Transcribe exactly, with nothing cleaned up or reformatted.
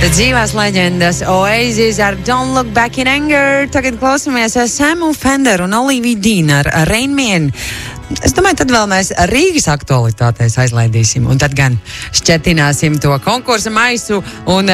Dzīvās leģendas Oasis ar Don't Look Back in Anger. Tagad klausamies Samu Fender un Oliviju Dīnu ar Rain Man. Es domāju, tad vēl mēs Rīgas aktualitātēs aizlaidīsim un tad gan šķetināsim to konkursa maisu un